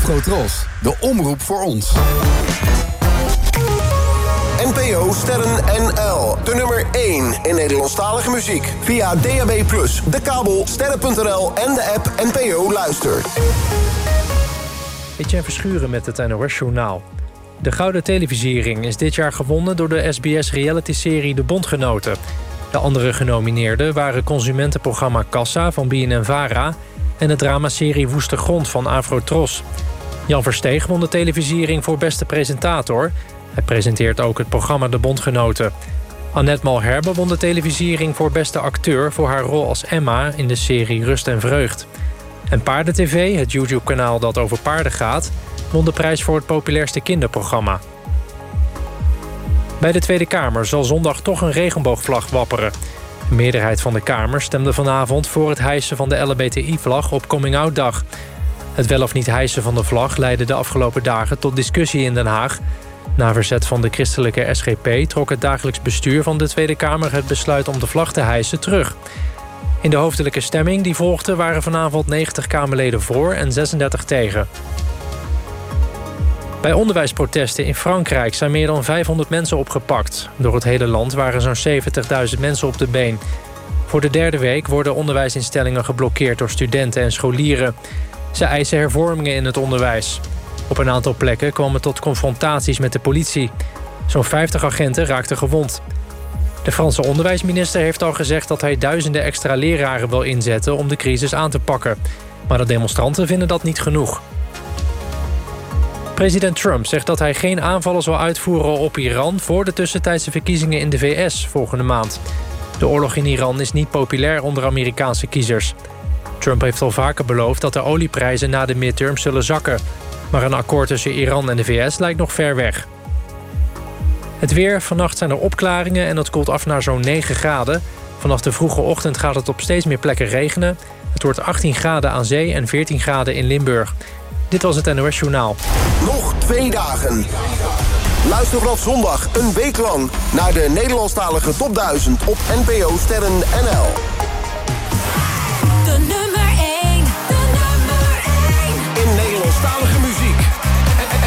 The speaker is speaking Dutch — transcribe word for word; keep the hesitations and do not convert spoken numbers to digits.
Afrotros, de omroep voor ons. N P O Sterren N L, de nummer één in Nederlandstalige muziek. Via D A B plus, de kabel, sterren punt n l en de app N P O Luister. Etienne Verschuren met het N O S-journaal. De Gouden Televisiering is dit jaar gewonnen door de S B S-realityserie De Bondgenoten. De andere genomineerden waren consumentenprogramma Kassa van B N N Vara... en de dramaserie Woeste Grond van Afrotros. Jan Versteeg won de televisiering voor beste presentator. Hij presenteert ook het programma De Bondgenoten. Annette Malherbe won de televisiering voor beste acteur... voor haar rol als Emma in de serie Rust en Vreugd. En PaardenTV, het YouTube-kanaal dat over paarden gaat... won de prijs voor het populairste kinderprogramma. Bij de Tweede Kamer zal zondag toch een regenboogvlag wapperen. De meerderheid van de Kamer stemde vanavond voor het hijsen van de L H B T I-vlag op Coming-out-dag. Het wel of niet hijsen van de vlag leidde de afgelopen dagen tot discussie in Den Haag. Na verzet van de christelijke S G P trok het dagelijks bestuur van de Tweede Kamer het besluit om de vlag te hijsen terug. In de hoofdelijke stemming die volgde waren vanavond negentig Kamerleden voor en zesendertig tegen. Bij onderwijsprotesten in Frankrijk zijn meer dan vijfhonderd mensen opgepakt. Door het hele land waren zo'n zeventigduizend mensen op de been. Voor de derde week worden onderwijsinstellingen geblokkeerd door studenten en scholieren. Ze eisen hervormingen in het onderwijs. Op een aantal plekken kwam het tot confrontaties met de politie. Zo'n vijftig agenten raakten gewond. De Franse onderwijsminister heeft al gezegd dat hij duizenden extra leraren wil inzetten om de crisis aan te pakken. Maar de demonstranten vinden dat niet genoeg. President Trump zegt dat hij geen aanvallen zal uitvoeren op Iran... voor de tussentijdse verkiezingen in de V S volgende maand. De oorlog in Iran is niet populair onder Amerikaanse kiezers. Trump heeft al vaker beloofd dat de olieprijzen na de midterms zullen zakken. Maar een akkoord tussen Iran en de V S lijkt nog ver weg. Het weer, vannacht zijn er opklaringen en het koelt af naar zo'n negen graden. Vanaf de vroege ochtend gaat het op steeds meer plekken regenen. Het wordt achttien graden aan zee en veertien graden in Limburg. Dit was het N O S Journaal. Nog twee dagen. Luister vanaf zondag een week lang naar de Nederlandstalige top duizend op N P O Sterren N L.